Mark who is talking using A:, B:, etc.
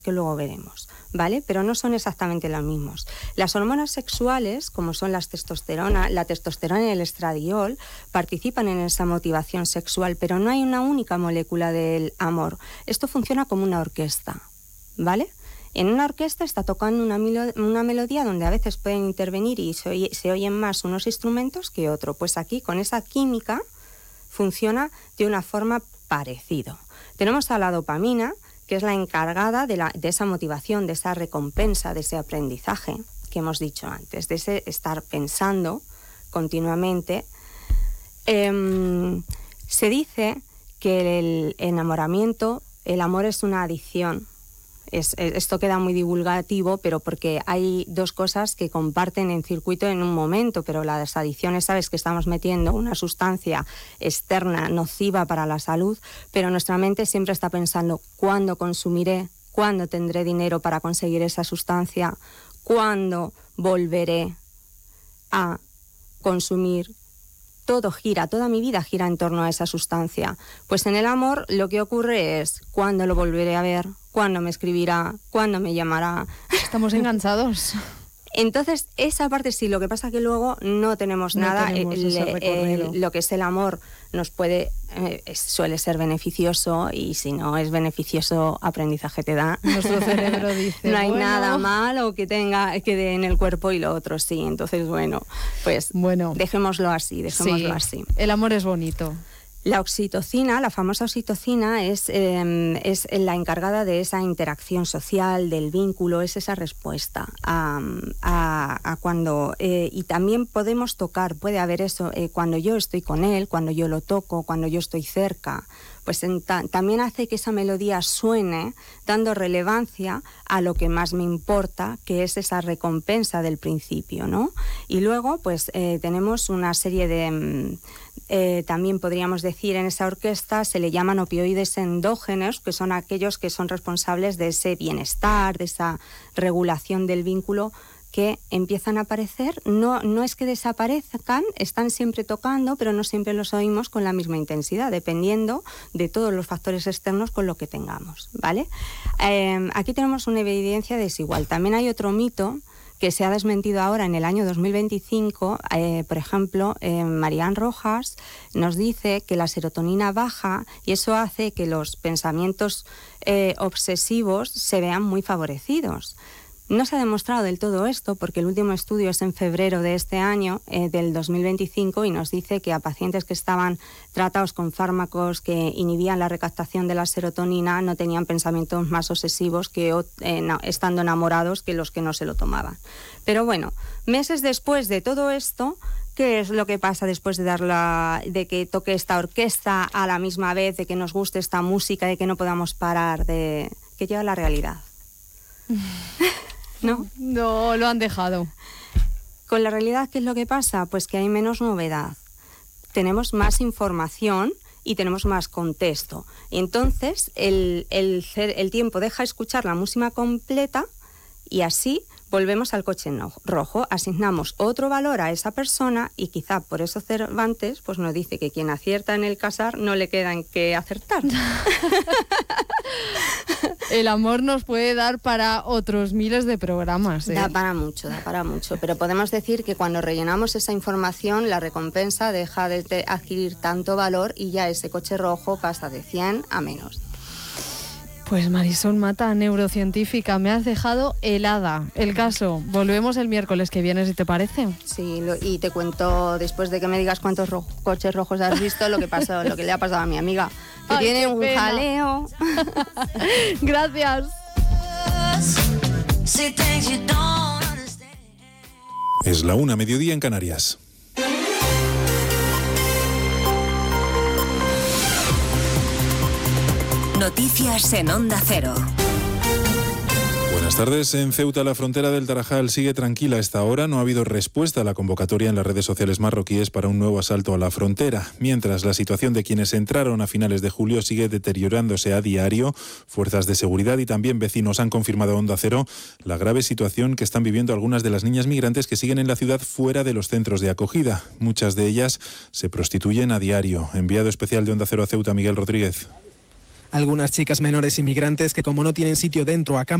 A: que luego veremos, ¿vale? Pero no son exactamente los mismos. Las hormonas sexuales, como son la testosterona y el estradiol, participan en esa motivación sexual, pero no hay una única molécula del amor. Esto funciona como una orquesta, ¿vale? En una orquesta está tocando una melodía donde a veces pueden intervenir y se oyen más unos instrumentos que otro. Pues aquí, con esa química, funciona de una forma parecida. Tenemos a la dopamina, que es la encargada de esa motivación, de esa recompensa, de ese aprendizaje que hemos dicho antes, de ese estar pensando continuamente. Se dice que el enamoramiento, el amor es una adicción. Esto queda muy divulgativo, pero porque hay dos cosas que comparten en circuito en un momento, pero las adicciones, sabes que estamos metiendo una sustancia externa nociva para la salud, pero nuestra mente siempre está pensando ¿cuándo consumiré? ¿Cuándo tendré dinero para conseguir esa sustancia? ¿Cuándo volveré a consumir? Toda mi vida gira en torno a esa sustancia. Pues en el amor lo que ocurre es ¿cuándo lo volveré a ver? ¿Cuándo me escribirá? ¿Cuándo me llamará?
B: Estamos enganchados.
A: Entonces, esa parte sí, lo que pasa que luego no tenemos nada. Lo que es el amor nos puede, suele ser beneficioso, y si no es beneficioso, aprendizaje te da.
B: Nuestro cerebro dice,
A: no hay nada malo que dé en el cuerpo, y lo otro sí. Entonces, pues dejémoslo así.
B: El amor es bonito.
A: La oxitocina, la famosa oxitocina, es la encargada de esa interacción social, del vínculo, es esa respuesta a cuando... y también podemos tocar, puede haber eso, cuando yo estoy con él, cuando yo lo toco, cuando yo estoy cerca, pues también hace que esa melodía suene dando relevancia a lo que más me importa, que es esa recompensa del principio, ¿no? Y luego, pues tenemos una serie de... también podríamos decir, en esa orquesta se le llaman opioides endógenos, que son aquellos que son responsables de ese bienestar, de esa regulación del vínculo, que empiezan a aparecer. No es que desaparezcan, están siempre tocando, pero no siempre los oímos con la misma intensidad, dependiendo de todos los factores externos con lo que tengamos, ¿vale? Aquí tenemos una evidencia desigual. También hay otro mito que se ha desmentido ahora en el año 2025, por ejemplo, Marian Rojas nos dice que la serotonina baja y eso hace que los pensamientos obsesivos se vean muy favorecidos. No se ha demostrado del todo esto porque el último estudio es en febrero de este año, del 2025, y nos dice que a pacientes que estaban tratados con fármacos que inhibían la recaptación de la serotonina no tenían pensamientos más obsesivos que estando enamorados que los que no se lo tomaban. Pero bueno, meses después de todo esto, ¿qué es lo que pasa después de que toque esta orquesta a la misma vez, de que nos guste esta música, de que no podamos parar, de que llega la realidad? ¿No?
B: No, lo han dejado.
A: Con la realidad, ¿qué es lo que pasa? Pues que hay menos novedad. Tenemos más información y tenemos más contexto. Y entonces el tiempo deja escuchar la música completa y así volvemos al coche rojo, asignamos otro valor a esa persona y quizá por eso Cervantes pues nos dice que quien acierta en el casar no le queda en qué acertar.
B: El amor nos puede dar para otros miles de programas, ¿eh?
A: Da para mucho, pero podemos decir que cuando rellenamos esa información la recompensa deja de adquirir tanto valor y ya ese coche rojo pasa de 100 a menos.
B: Pues Marisol Mata, neurocientífica, me has dejado helada. El caso, volvemos el miércoles que viene, si te parece.
A: Sí, y te cuento, después de que me digas cuántos coches rojos has visto, lo que le ha pasado a mi amiga, que tiene un jaleo.
B: Gracias.
C: Es la 1:00, mediodía en Canarias.
D: Noticias en Onda Cero.
C: Buenas tardes. En Ceuta, la frontera del Tarajal sigue tranquila a esta hora. No ha habido respuesta a la convocatoria en las redes sociales marroquíes para un nuevo asalto a la frontera. Mientras, la situación de quienes entraron a finales de julio sigue deteriorándose a diario. Fuerzas de seguridad y también vecinos han confirmado a Onda Cero la grave situación que están viviendo algunas de las niñas migrantes que siguen en la ciudad fuera de los centros de acogida. Muchas de ellas se prostituyen a diario. Enviado especial de Onda Cero a Ceuta, Miguel Rodríguez.
E: Algunas chicas menores inmigrantes que, como no tienen sitio dentro, acampan